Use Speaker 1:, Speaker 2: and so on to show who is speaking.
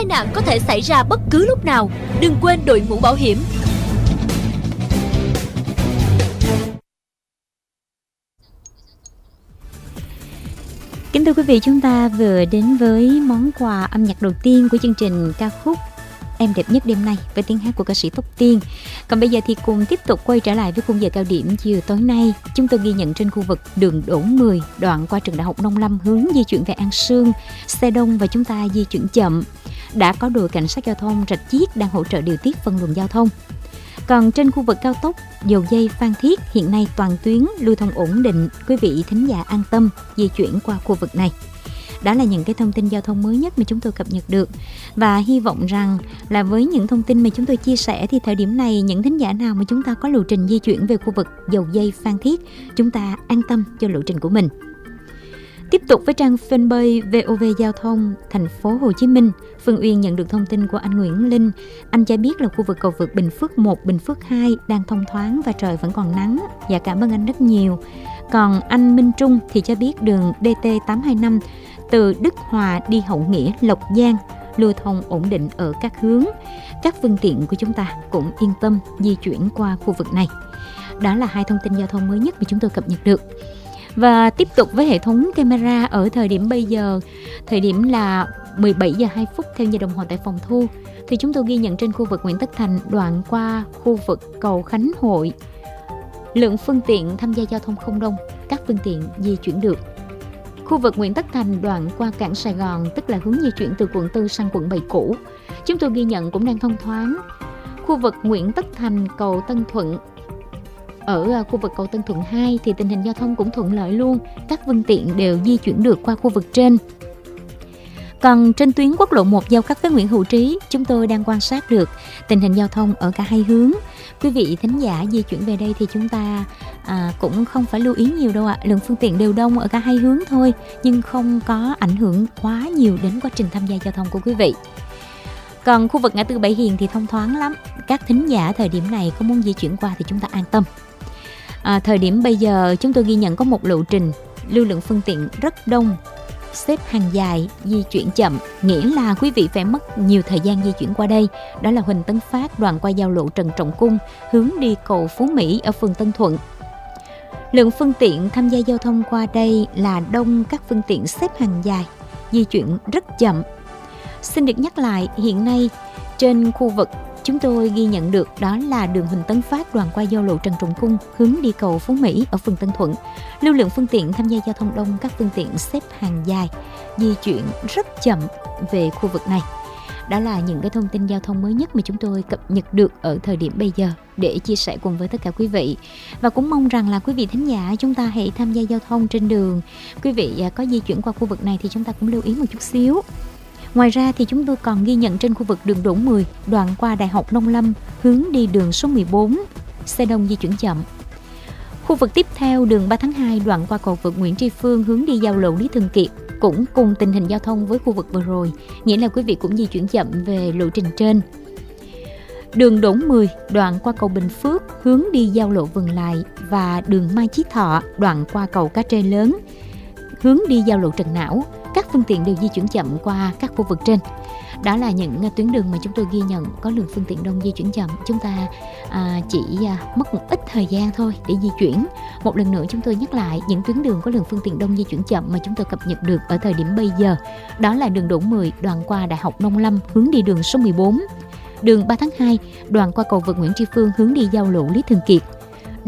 Speaker 1: tai nạn có thể xảy ra bất cứ lúc nào. Đừng quên đội mũ bảo hiểm.
Speaker 2: Kính thưa quý vị, chúng ta vừa đến với món quà âm nhạc đầu tiên của chương trình ca khúc Em đẹp nhất đêm nay với tiếng hát của ca sĩ Tóc Tiên. Còn bây giờ thì cùng tiếp tục quay trở lại với khung giờ cao điểm chiều tối nay. Chúng tôi ghi nhận trên khu vực đường Đỗ 10, đoạn qua trường Đại học Nông Lâm hướng di chuyển về An Sương, xe đông và chúng ta di chuyển chậm. Đã có đội cảnh sát giao thông Rạch Chiếc đang hỗ trợ điều tiết phân luồng giao thông. Còn trên khu vực cao tốc Dầu Giây Phan Thiết hiện nay toàn tuyến lưu thông ổn định, quý vị thính giả an tâm di chuyển qua khu vực này. Đó là những cái thông tin giao thông mới nhất mà chúng tôi cập nhật được. Và hy vọng rằng là với những thông tin mà chúng tôi chia sẻ thì thời điểm này những thính giả nào mà chúng ta có lộ trình di chuyển về khu vực Dầu Giây Phan Thiết, chúng ta an tâm cho lộ trình của mình. Tiếp tục với trang fanpage VOV Giao thông thành phố Hồ Chí Minh, Phương Uyên nhận được thông tin của anh Nguyễn Linh. Anh cho biết là khu vực cầu vượt Bình Phước 1, Bình Phước 2 đang thông thoáng và trời vẫn còn nắng. Dạ cảm ơn anh rất nhiều. Còn anh Minh Trung thì cho biết đường DT825 từ Đức Hòa đi Hậu Nghĩa, Lộc Giang lưu thông ổn định ở các hướng. Các phương tiện của chúng ta cũng yên tâm di chuyển qua khu vực này. Đó là hai thông tin giao thông mới nhất mà chúng tôi cập nhật được. Và tiếp tục với hệ thống camera ở thời điểm bây giờ, thời điểm là 17 giờ 2 phút theo giờ đồng hồ tại phòng thu, thì chúng tôi ghi nhận trên khu vực Nguyễn Tất Thành đoạn qua khu vực cầu Khánh Hội, lượng phương tiện tham gia giao thông không đông, các phương tiện di chuyển được. Khu vực Nguyễn Tất Thành đoạn qua cảng Sài Gòn, tức là hướng di chuyển từ quận 4 sang quận 7 cũ, chúng tôi ghi nhận cũng đang thông thoáng. Khu vực Nguyễn Tất Thành cầu Tân Thuận, ở khu vực cầu Tân Thuận 2 thì tình hình giao thông cũng thuận lợi luôn, các phương tiện đều di chuyển được qua khu vực trên. Còn trên tuyến quốc lộ 1 giao cắt với Nguyễn Hữu Trí, chúng tôi đang quan sát được tình hình giao thông ở cả hai hướng. Quý vị thính giả di chuyển về đây thì chúng ta cũng không phải lưu ý nhiều đâu ạ. Lượng phương tiện đều đông ở cả hai hướng thôi, nhưng không có ảnh hưởng quá nhiều đến quá trình tham gia giao thông của quý vị. Còn khu vực ngã tư Bảy Hiền thì thông thoáng lắm. Các thính giả thời điểm này có muốn di chuyển qua thì chúng ta an tâm. Thời điểm bây giờ chúng tôi ghi nhận có một lộ trình lưu lượng phương tiện rất đông, xếp hàng dài, di chuyển chậm, nghĩa là quý vị phải mất nhiều thời gian di chuyển qua đây. Đó là Huỳnh Tấn Phát đoạn qua giao lộ Trần Trọng Cung hướng đi cầu Phú Mỹ ở phường Tân Thuận. Lượng phương tiện tham gia giao thông qua đây là đông, các phương tiện xếp hàng dài, di chuyển rất chậm. Xin được nhắc lại, hiện nay trên khu vực chúng tôi ghi nhận được đó là đường Huỳnh Tấn Phát đoạn qua giao lộ Trần Trọng Cung hướng đi cầu Phú Mỹ ở phường Tân Thuận. Lưu lượng phương tiện tham gia giao thông đông, các phương tiện xếp hàng dài, di chuyển rất chậm về khu vực này. Đó là những cái thông tin giao thông mới nhất mà chúng tôi cập nhật được ở thời điểm bây giờ để chia sẻ cùng với tất cả quý vị. Và cũng mong rằng là quý vị thính giả chúng ta hãy tham gia giao thông trên đường. Quý vị có di chuyển qua khu vực này thì chúng ta cũng lưu ý một chút xíu. Ngoài ra thì chúng tôi còn ghi nhận trên khu vực đường Đỗ 10 đoạn qua Đại học Nông Lâm hướng đi đường số 14, xe đông di chuyển chậm. Khu vực tiếp theo đường 3 tháng 2 đoạn qua cầu vượt Nguyễn Tri Phương hướng đi giao lộ Lý Thường Kiệt cũng cùng tình hình giao thông với khu vực vừa rồi, nghĩa là quý vị cũng di chuyển chậm về lộ trình trên. Đường Đỗ 10 đoạn qua cầu Bình Phước hướng đi giao lộ Vườn Lài và đường Mai Chí Thọ đoạn qua cầu Cá Trê Lớn hướng đi giao lộ Trần Não. Các phương tiện đều di chuyển chậm qua các khu vực trên. Đó là những tuyến đường mà chúng tôi ghi nhận có lượng phương tiện đông di chuyển chậm. Chúng ta chỉ mất một ít thời gian thôi để di chuyển. Một lần nữa chúng tôi nhắc lại những tuyến đường có lượng phương tiện đông di chuyển chậm mà chúng tôi cập nhật được ở thời điểm bây giờ. Đó là đường Đỗ 10 đoạn qua Đại học Nông Lâm hướng đi đường số 14. Đường 3 tháng 2 đoạn qua cầu vượt Nguyễn Tri Phương hướng đi giao lộ Lý Thường Kiệt.